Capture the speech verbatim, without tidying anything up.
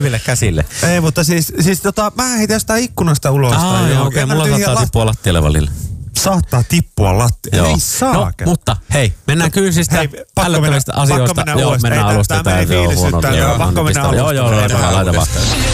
Ville käsille. Ei, mutta siis, siis tota, mä heitin jostain ikkunasta ulos. Ah, joo, okei, okay, mulla saattaa lat... tippua lattialle välillä. Saattaa tippua lattialle. Ei saa. No, mutta hei, mennään kyysistä ällöttävistä asioista. Pakko mennä joo, uudestaan. mennään alusta. Tämä meni fiilis nyt. Pakko mennä alusta. Joo, joo, laita vaan.